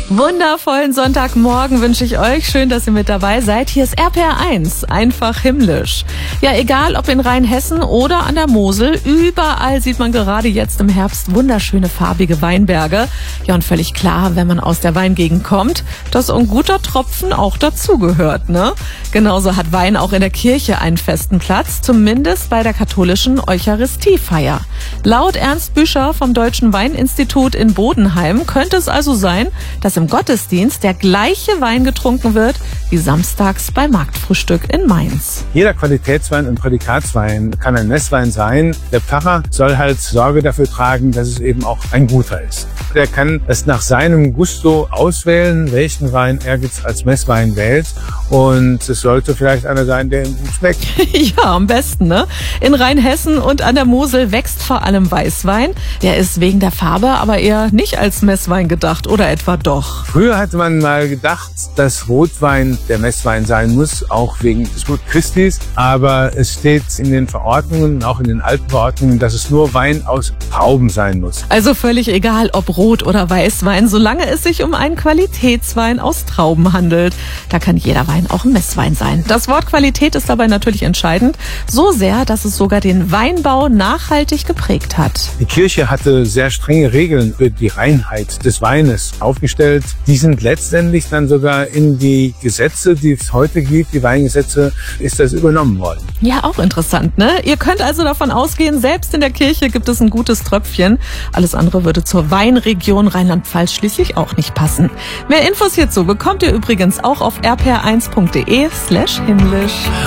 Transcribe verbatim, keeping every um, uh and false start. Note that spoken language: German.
Wundervollen Sonntagmorgen wünsche ich euch. Schön, dass ihr mit dabei seid. Hier ist R P R eins, einfach himmlisch. Ja, egal ob in Rheinhessen oder an der Mosel, überall sieht man gerade jetzt im Herbst wunderschöne farbige Weinberge. Ja, und völlig klar, wenn man aus der Weingegend kommt, dass ein guter Tropfen auch dazugehört, ne? Genauso hat Wein auch in der Kirche einen festen Platz, zumindest bei der katholischen Eucharistiefeier. Laut Ernst Büscher vom Deutschen Weininstitut in Bodenheim könnte es also sein, dass im Gottesdienst der gleiche Wein getrunken wird wie samstags beim Marktfrühstück in Mainz. Jeder Qualitätswein und Prädikatswein kann ein Messwein sein. Der Pfarrer soll halt Sorge dafür tragen, dass es eben auch ein guter ist. Der kann es nach seinem Gusto auswählen, welchen Wein er jetzt als Messwein wählt. Und es sollte vielleicht einer sein, der ihm gut schmeckt. Ja, am besten, ne? In Rheinhessen und an der Mosel wächst vor allem Weißwein. Der ist wegen der Farbe aber eher nicht als Messwein gedacht, oder etwa doch? Früher hatte man mal gedacht, dass Rotwein der Messwein sein muss, auch wegen des Blut Christi. Aber es steht in den Verordnungen, auch in den alten Verordnungen, dass es nur Wein aus Trauben sein muss. Also völlig egal, ob Rot- oder Weißwein, solange es sich um einen Qualitätswein aus Trauben handelt. Da kann jeder Wein auch ein Messwein sein. Das Wort Qualität ist dabei natürlich entscheidend, so sehr, dass es sogar den Weinbau nachhaltig geprägt hat. Die Kirche hatte sehr strenge Regeln für die Reinheit des Weines aufgestellt. Die sind letztendlich dann sogar in die Gesetze, die es heute gibt, die Weingesetze, ist das übernommen worden. Ja, auch interessant, ne? Ihr könnt also davon ausgehen, selbst in der Kirche gibt es ein gutes Tröpfchen. Alles andere würde zur Weinregion Rheinland-Pfalz schließlich auch nicht passen. Mehr Infos hierzu bekommt ihr übrigens auch auf r p r eins punkt d e slash himmlisch.